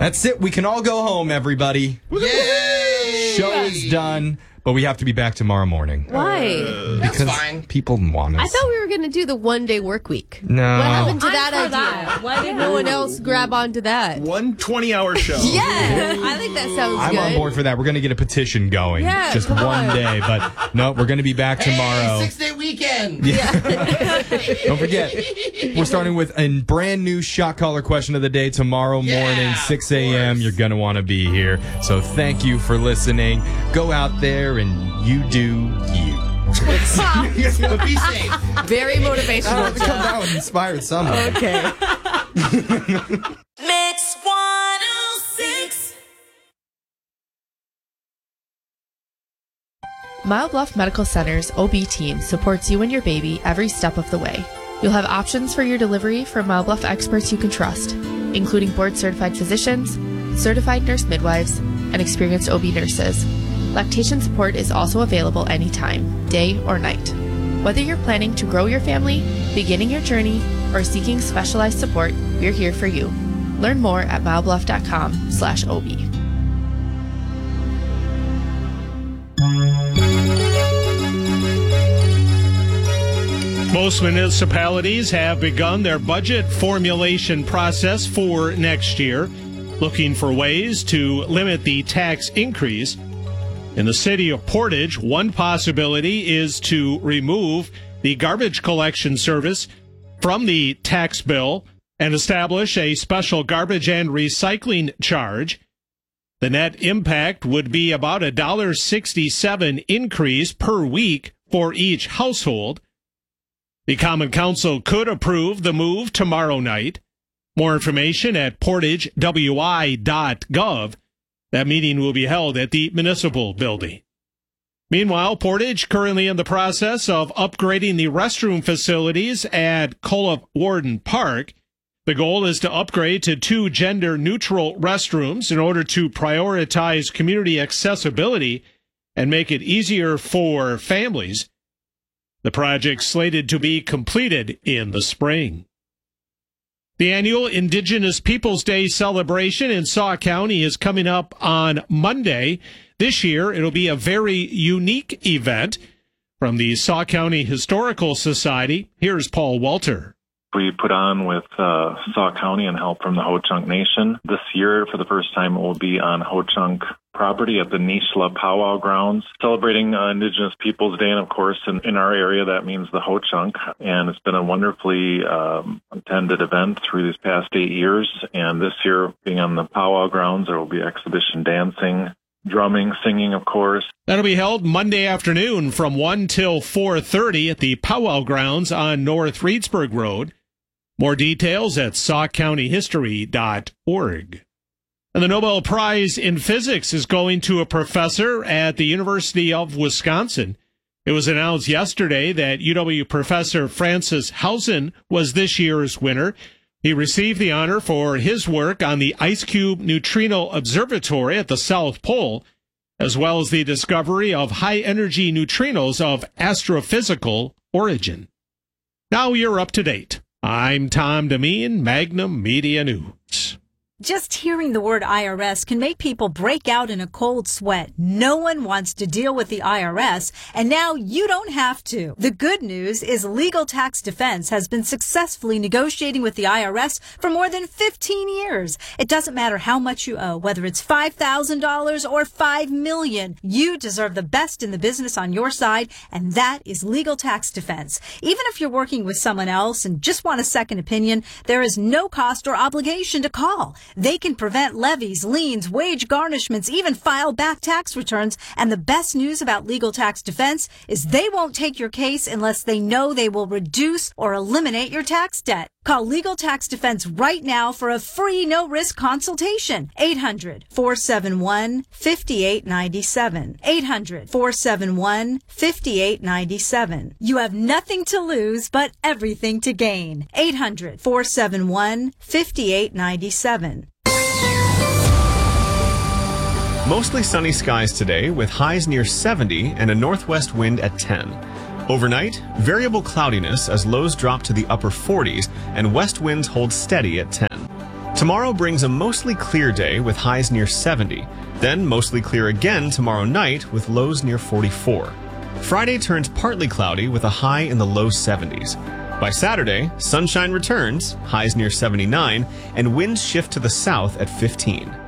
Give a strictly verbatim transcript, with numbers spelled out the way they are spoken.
That's it. We can all go home, everybody. Yay! Show is done. But we have to be back tomorrow morning. Why? Uh, because that's fine. People want us. I thought we were going to do the one-day work week. No. What happened to I'm that for idea? that. Why did no one else grab onto that? One twenty-hour show. Yeah, I think that sounds I'm good. on board for that. We're going to get a petition going. Yeah, Just come one on. day. But no, we're going to be back tomorrow. Hey, six-day weekend. Don't forget, we're starting with a brand new shot caller question of the day tomorrow Yeah, morning, six a.m. of course. You're going to want to be here. So thank you for listening. Go out there and you do you. But be safe. Very motivational. Come down and inspired someone. Okay. Mix one oh six. Mile Bluff Medical Center's O B team supports you and your baby every step of the way. You'll have options for your delivery from Mile Bluff experts you can trust, including board-certified physicians, certified nurse midwives, and experienced O B nurses. Lactation support is also available anytime, day or night. Whether you're planning to grow your family, beginning your journey, or seeking specialized support, we're here for you. Learn more at milebluff.com slash OB. Most municipalities have begun their budget formulation process for next year, looking for ways to limit the tax increase. In the city of Portage, one possibility is to remove the garbage collection service from the tax bill and establish a special garbage and recycling charge. The net impact would be about a one dollar and sixty-seven cents increase per week for each household. The Common Council could approve the move tomorrow night. More information at portage w i dot gov. That meeting will be held at the municipal building. Meanwhile, Portage currently in the process of upgrading the restroom facilities at Culliff Warden Park. The goal is to upgrade to two gender-neutral restrooms in order to prioritize community accessibility and make it easier for families. The project's slated to be completed in the spring. The annual Indigenous Peoples Day celebration in Sauk County is coming up on Monday. This year, it'll be a very unique event. From the Sauk County Historical Society, here's Paul Walter. We put on with uh, Sauk County and help from the Ho-Chunk Nation. This year, for the first time, it will be on Ho-Chunk property at the Nishla Powwow Grounds, celebrating uh, Indigenous Peoples Day. And of course, in, in our area, that means the Ho-Chunk. And it's been a wonderfully um, attended event through these past eight years. And this year, being on the Powwow Grounds, there will be exhibition dancing, drumming, singing, of course. That'll be held Monday afternoon from one till four thirty at the Powwow Grounds on North Reedsburg Road. More details at sauk county history dot org. And the Nobel Prize in Physics is going to a professor at the University of Wisconsin. It was announced yesterday that U W professor Francis Hausen was this year's winner. He received the honor for his work on the Ice Cube Neutrino Observatory at the South Pole, as well as the discovery of high-energy neutrinos of astrophysical origin. Now you're up to date. I'm Tom Demeen, Magnum Media News. Just hearing the word I R S can make people break out in a cold sweat. No one wants to deal with the I R S, and now you don't have to. The good news is Legal Tax Defense has been successfully negotiating with the I R S for more than fifteen years. It doesn't matter how much you owe, whether it's five thousand dollars or five million dollars. You deserve the best in the business on your side, and that is Legal Tax Defense. Even if you're working with someone else and just want a second opinion, there is no cost or obligation to call. They can prevent levies, liens, wage garnishments, even file back tax returns. And the best news about Legal Tax Defense is they won't take your case unless they know they will reduce or eliminate your tax debt. Call Legal Tax Defense right now for a free no-risk consultation. eight hundred, four seven one, five eight nine seven. eight hundred, four seven one, five eight nine seven. You have nothing to lose but everything to gain. eight hundred, four seven one, five eight nine seven. Mostly sunny skies today with highs near seventy and a northwest wind at ten. Overnight, variable cloudiness as lows drop to the upper forties and west winds hold steady at ten. Tomorrow brings a mostly clear day with highs near seventy. Then mostly clear again tomorrow night with lows near forty-four. Friday turns partly cloudy with a high in the low seventies. By Saturday, sunshine returns, highs near seventy-nine, and winds shift to the south at fifteen.